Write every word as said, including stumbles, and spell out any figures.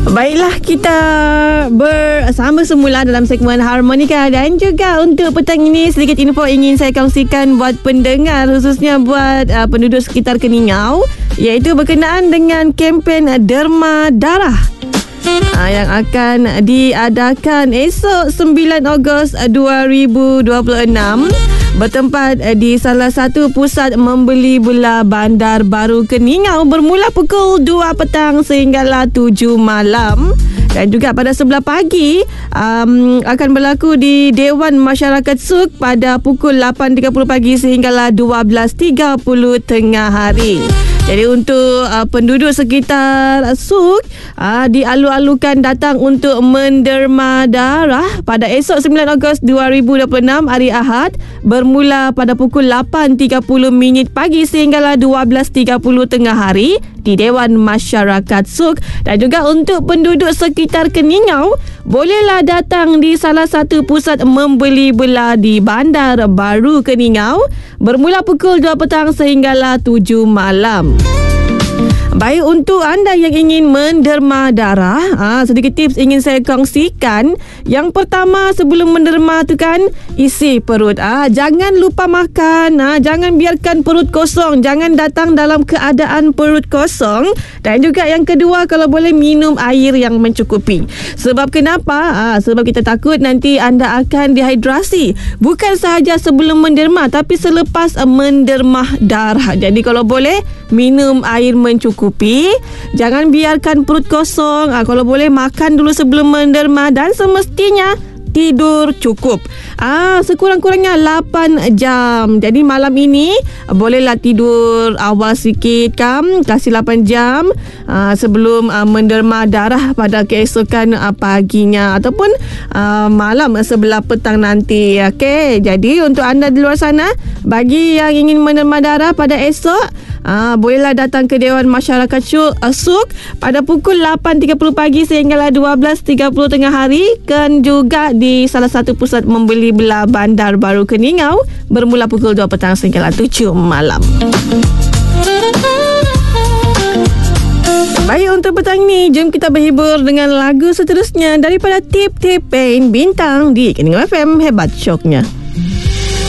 Baiklah, kita bersama semula dalam segmen Harmonika. Dan juga untuk petang ini sedikit info ingin saya kongsikan buat pendengar, khususnya buat uh, penduduk sekitar Keningau, iaitu berkenaan dengan kempen derma darah uh, yang akan diadakan esok sembilan Ogos dua ribu dua puluh enam, bertempat di salah satu pusat membeli belah Bandar Baru Keningau, bermula pukul dua petang sehinggalah tujuh malam. Dan juga pada sebelah pagi um, akan berlaku di Dewan Masyarakat Suk pada pukul lapan tiga puluh pagi sehinggalah dua belas tiga puluh tengah hari. Jadi untuk uh, penduduk sekitar Suk uh, dialu-alukan datang untuk menderma darah pada esok sembilan Ogos dua ribu dua puluh enam hari Ahad, bermula pada pukul lapan tiga puluh minit pagi sehinggalah dua belas tiga puluh tengah hari di Dewan Masyarakat Suk. Dan juga untuk penduduk sekitar Keningau, bolehlah datang di salah satu pusat membeli belah di Bandar Baru Keningau, bermula pukul dua petang sehinggalah tujuh malam. Baik, untuk anda yang ingin menderma darah, ha, sedikit tips ingin saya kongsikan. Yang pertama, sebelum menderma tu kan, isi perut. Ha, jangan lupa makan. Ha, jangan biarkan perut kosong. Jangan datang dalam keadaan perut kosong. Dan juga yang kedua, kalau boleh minum air yang mencukupi. Sebab kenapa? Ha, sebab kita takut nanti anda akan dehidrasi. Bukan sahaja sebelum menderma, tapi selepas menderma darah. Jadi kalau boleh, minum air mencukupi. Jangan biarkan perut kosong. Ha, kalau boleh makan dulu sebelum menderma, dan semestinya tidur cukup. Ah, sekurang-kurangnya lapan jam. Jadi malam ini bolehlah tidur awal sikit kan, kasih lapan jam ah, sebelum ah, menderma darah pada keesokan ah, paginya ataupun ah, malam sebelah petang nanti. Okey, jadi untuk anda di luar sana, bagi yang ingin menderma darah pada esok, ah, bolehlah datang ke Dewan Masyarakat Suk pada pukul lapan tiga puluh pagi sehinggalah dua belas tiga puluh tengah hari, dan juga di salah satu pusat membeli belah Bandar Baru Keningau, bermula pukul dua petang sehinggalah tujuh malam. Baik, untuk petang ini, jom kita berhibur dengan lagu seterusnya daripada Tip Tip Pain Bintang di Keningau F M. Hebat syoknya.